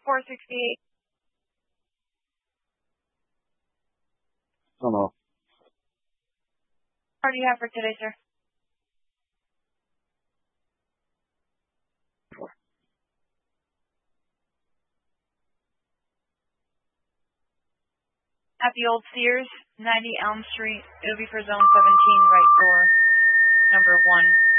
468. Don't know. What do you have for today, sir? At the old Sears, 90 Elm Street. It'll be for zone 17, right door, number 1.